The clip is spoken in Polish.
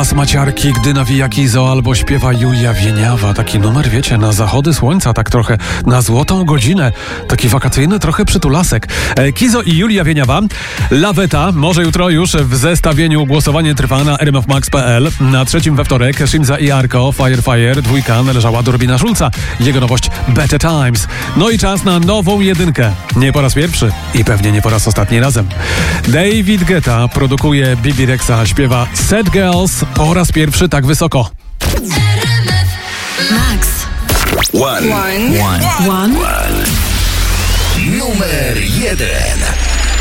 Pasmaciarki, gdy nawija Kizo albo śpiewa Julia Wieniawa. Taki numer, wiecie, na zachody słońca, tak trochę na złotą godzinę. Taki wakacyjny trochę przytulasek. Kizo i Julia Wieniawa. Laweta, może jutro już w zestawieniu. Głosowanie trwa na rmfmax.pl. Na trzecim we wtorek Shinza i Arko, Fire, dwójka należała do Robina Schulza. Jego nowość Better Times. No i czas na nową jedynkę. Nie po raz pierwszy i pewnie nie po raz ostatni razem. David Guetta produkuje Bibi Rexa, śpiewa Sad Girls po raz pierwszy tak wysoko. Max. One. One. Numer 1.